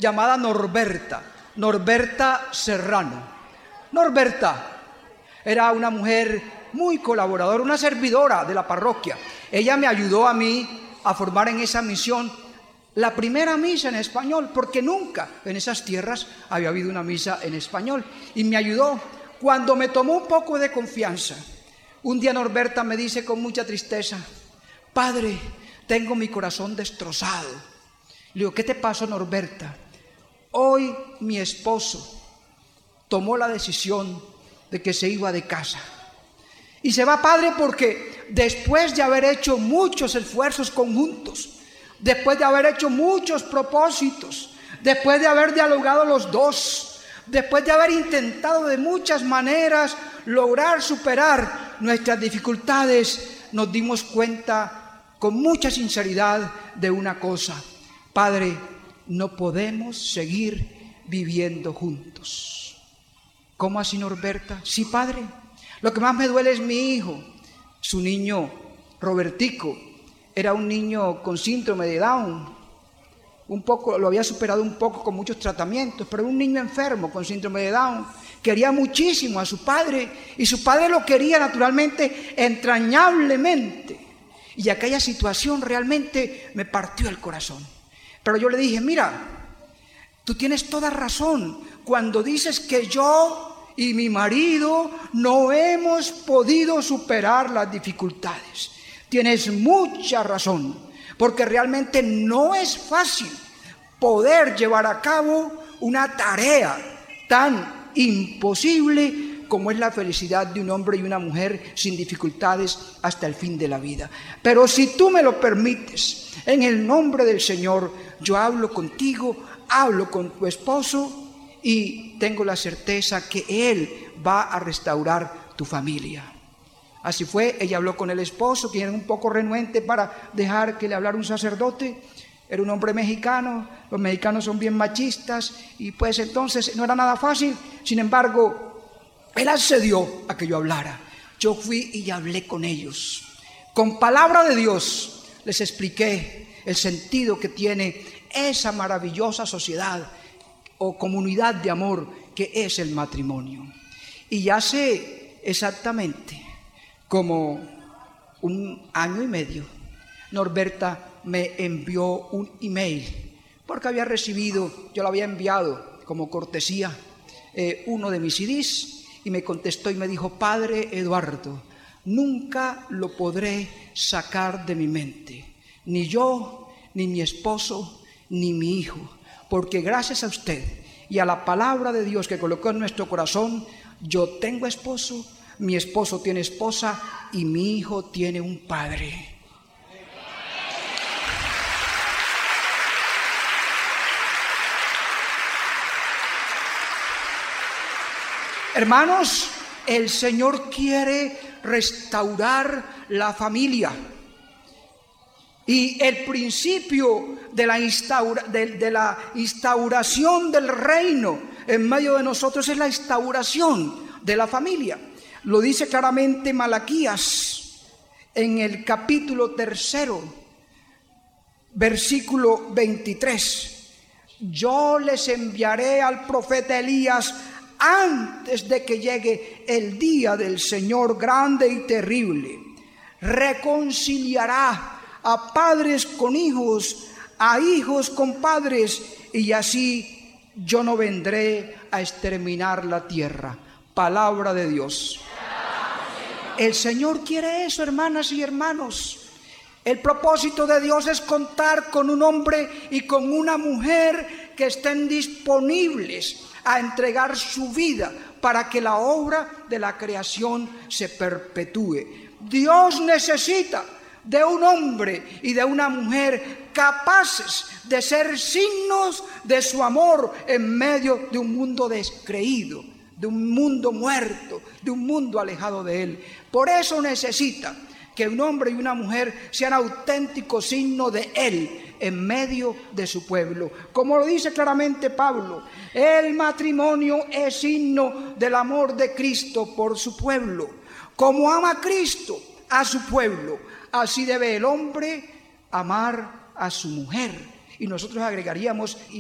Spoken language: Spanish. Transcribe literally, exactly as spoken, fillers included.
llamada Norberta, Norberta Serrano. Norberta era una mujer muy colaboradora, una servidora de la parroquia. Ella me ayudó a mí a formar en esa misión la primera misa en español, porque nunca en esas tierras había habido una misa en español. Y me ayudó. Cuando me tomó un poco de confianza, un día Norberta me dice con mucha tristeza: padre, tengo mi corazón destrozado. Le digo: ¿qué te pasó, Norberta? Hoy mi esposo tomó la decisión de que se iba de casa. Y se va, padre, porque después de haber hecho muchos esfuerzos conjuntos, después de haber hecho muchos propósitos, después de haber dialogado los dos, después de haber intentado de muchas maneras lograr superar nuestras dificultades, nos dimos cuenta con mucha sinceridad de una cosa: padre, no podemos seguir viviendo juntos. ¿Cómo así, Norberta? Sí, padre. Lo que más me duele es mi hijo. Su niño, Robertico, era un niño con síndrome de Down. Un poco, lo había superado un poco con muchos tratamientos, pero un niño enfermo con síndrome de Down. Quería muchísimo a su padre y su padre lo quería naturalmente, entrañablemente. Y aquella situación realmente me partió el corazón. Pero yo le dije: mira, tú tienes toda razón cuando dices que yo y mi marido no hemos podido superar las dificultades. Tienes mucha razón, porque realmente no es fácil poder llevar a cabo una tarea tan imposible como es la felicidad de un hombre y una mujer sin dificultades hasta el fin de la vida. Pero si tú me lo permites, en el nombre del Señor, yo hablo contigo, hablo con tu esposo y tengo la certeza que Él va a restaurar tu familia. Así fue. Ella habló con el esposo, quien era un poco renuente para dejar que le hablara un sacerdote. Era un hombre mexicano, los mexicanos son bien machistas, y pues entonces no era nada fácil. Sin embargo, él accedió a que yo hablara. Yo fui y hablé con ellos. Con palabra de Dios les expliqué el sentido que tiene esa maravillosa sociedad o comunidad de amor que es el matrimonio. Y hace exactamente como un año y medio, Norberta me envió un email, porque había recibido, yo lo había enviado como cortesía, eh, uno de mis C Ds, y me contestó y me dijo: padre Eduardo, nunca lo podré sacar de mi mente, ni yo, ni mi esposo, ni mi hijo, porque gracias a usted y a la palabra de Dios que colocó en nuestro corazón, yo tengo esposo, mi esposo tiene esposa y mi hijo tiene un padre. Hermanos, el Señor quiere restaurar la familia. Y el principio de la, instaura, de, de la instauración del reino en medio de nosotros es la instauración de la familia. Lo dice claramente Malaquías en el capítulo tercero, versículo veintitrés. Yo les enviaré al profeta Elías antes de que llegue el día del Señor grande y terrible. Reconciliará a padres con hijos, a hijos con padres, y así yo no vendré a exterminar la tierra. Palabra de Dios. El Señor quiere eso, hermanas y hermanos. El propósito de Dios es contar con un hombre y con una mujer que estén disponibles a entregar su vida para que la obra de la creación se perpetúe. Dios necesita de un hombre y de una mujer capaces de ser signos de su amor en medio de un mundo descreído, de un mundo muerto, de un mundo alejado de Él. Por eso necesita que un hombre y una mujer sean auténticos signos de Él en medio de su pueblo. Como lo dice claramente Pablo, el matrimonio es signo del amor de Cristo por su pueblo. Como ama Cristo a su pueblo, así debe el hombre amar a su mujer. Y nosotros agregaríamos